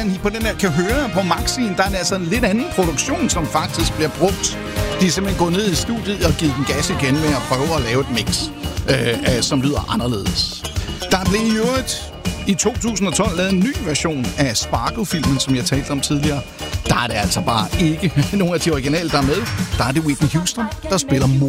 På den her kan høre på Maxien, der er altså en lidt anden produktion, som faktisk bliver brugt. De er simpelthen gået ned i studiet og givet den gas igen med at prøve at lave et mix, som lyder anderledes. Der blev i øvrigt i 2012 lavet en ny version af Spargo-filmen, som jeg talte om tidligere. Der er det altså bare ikke nogen af de originale, der er med. Der er det Whitney Houston, der spiller mor.